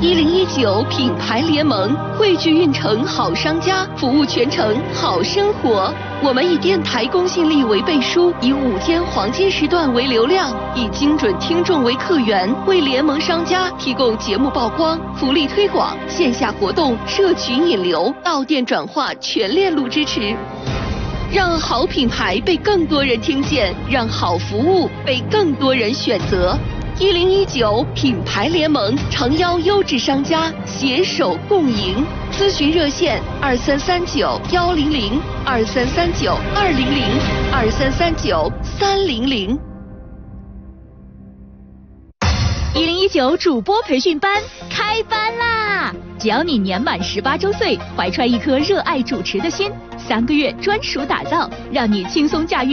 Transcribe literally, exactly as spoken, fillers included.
一零一九品牌联盟汇聚运城好商家，服务全城好生活。我们以电台公信力为背书，以午间黄金时段为流量，以精准听众为客源，为联盟商家提供节目曝光、福利推广、线下活动、社群引流、到店转化全链路支持。让好品牌被更多人听见，让好服务被更多人选择。一零一九品牌联盟诚邀优质商家携手共赢。咨询热线二三三九幺零零二三三九二零零二三三九三零零。 一零一九主播培训班开班啦！只要你年满十八周岁，怀揣一颗热爱主持的心，三个月专属打造，让你轻松驾驭